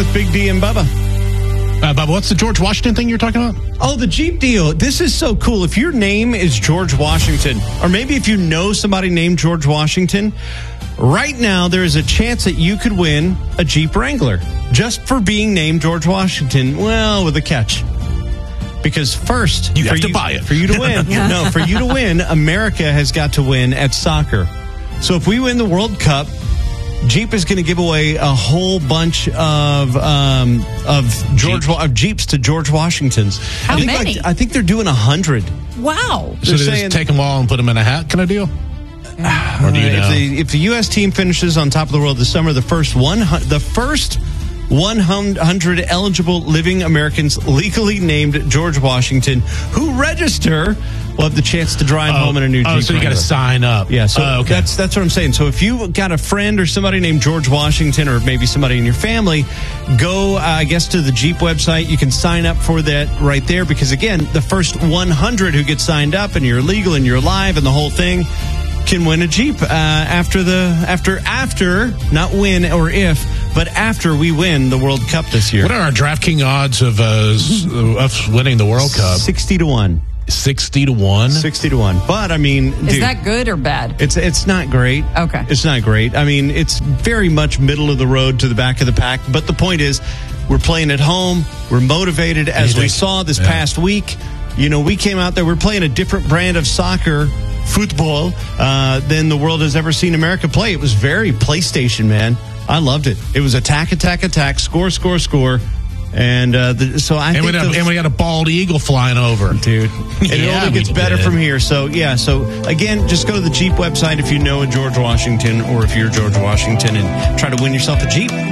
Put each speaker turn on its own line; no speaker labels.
Big D and Bubba.
Bubba, what's the George Washington thing you're talking about?
Oh, the Jeep deal. This is so cool. If your name is George Washington, or maybe if you know somebody named George Washington, right now there is a chance that you could win a Jeep Wrangler just for being named George Washington. Well, with a catch. Because first,
you have to buy it.
For you to win. No, for you to win, America has got to win at soccer. So if we win the World Cup, Jeep is going to give away a whole bunch of Jeeps to George Washingtons.
How many?
I think they're doing 100.
Wow.
So they just take them all and put them in a hat kind of deal? Or do you know?
If the U.S. team finishes on top of the world this summer, the first 100 eligible living Americans legally named George Washington who register will have the chance to drive home in a new Jeep
Wrangler. So you got to sign up.
Yeah, so that's what I'm saying. So if you got a friend or somebody named George Washington, or maybe somebody in your family, go, I guess, to the Jeep website. You can sign up for that right there because, again, the first 100 who get signed up and you're legal and you're live and the whole thing can win a Jeep after not win or if, but after we win the World Cup this year.
What are our DraftKings odds of us winning the World Cup?
60-1.
60-1?
60-1. But, I mean,
is that good or bad?
It's not great.
Okay.
It's not great. I mean, it's very much middle of the road to the back of the pack. But the point is, we're playing at home. We're motivated, as we saw this past week. You know, we came out there, we're playing a different brand of soccer, football, than the world has ever seen America play. It was very PlayStation, man. I loved it. It was attack, attack, attack, score, score, score. And so I think
we got a bald eagle flying over,
dude. It only gets better from here. So so again, just go to the Jeep website if you know a George Washington or if you're George Washington and try to win yourself a Jeep.